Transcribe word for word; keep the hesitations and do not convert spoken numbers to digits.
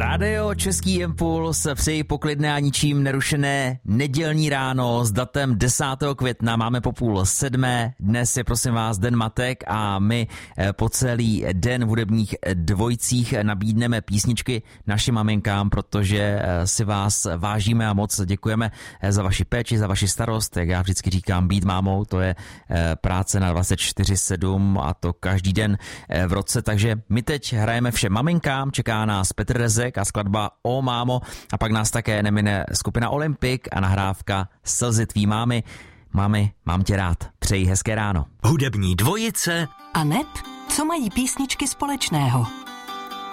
Rádio Český impuls přeji poklidné a ničím nerušené nedělní ráno s datem desátého května. Máme po půl sedmé. Dnes je prosím vás Den matek a my po celý den v hudebních dvojicích nabídneme písničky našim maminkám, protože si vás vážíme a moc děkujeme za vaši péči, za vaši starost. Jak já vždycky říkám, být mámou, to je práce na dvacet čtyři sedm a to každý den v roce. Takže my teď hrajeme všem maminkám, čeká nás Petr Rezek a skladba O mámo a pak nás také nemine skupina Olympik a nahrávka Slzy tvý mámy. Mami, mám tě rád. Přeji hezké ráno. Hudební dvojice a net, co mají písničky společného.